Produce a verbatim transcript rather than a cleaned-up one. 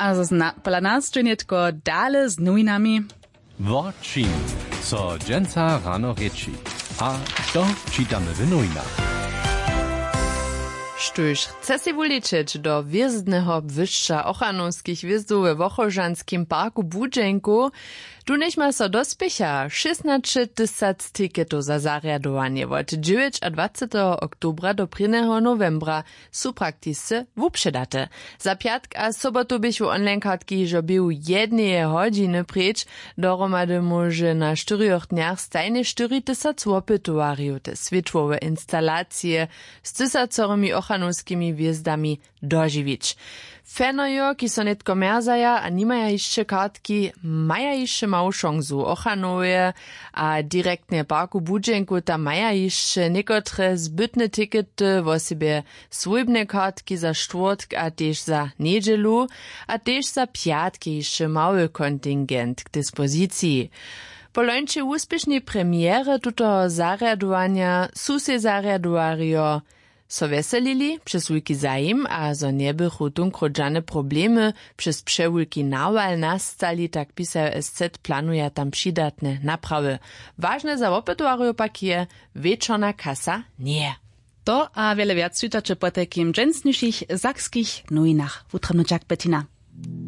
a zna, pola nas dźenjetko dale z nowinami. Wort co dżęca rano rieči. A to čitamy w nowinach. Štuž chce si wuliczyć do wjezdnego wyższa ochanowskich wjezdów we Wochożanskim parku Budżenku, tu niech ma so dospiecha szesnaście tysięcy tiketów za zariadowanie od dziewiętnastego oktobra do pierwszego novembra su praktisy wupředate. Za piatk a sobotu bychu online-kartki, że był jednej godziny precz, dohromady może na czterech dniach stajne cztery tysiące opytowariów te światłowe instalacje z tysiącami ochanowskimi wjezdami dożywić. Fanojo, ki so netko merzaja a nimaja jeszcze kartki, maja jeszcze małą szansu. Ochanowie a direktnie parku Budżenku tam maja jeszcze niekotre zbytne tikety, wo sobie swójbne kartki za czwartk a też za niedzielu, a też za piatki jeszcze mały kontingent k dyspozycji. Po lońče uspiešnej premiere tuto zariadowania su se zariadowario so weselili przez wulki zajim, a zo nie bychu tunkrudżane problemy przez przewulki nawal nastali, tak pisał S Z, planuje tam przydatne naprawy. Ważne za opytowario pak je wieczorna kasa nie. To a wiele wiac czytacie po takim dżęsniejszych sakskich nowinach. Wutrano Jack Bettina.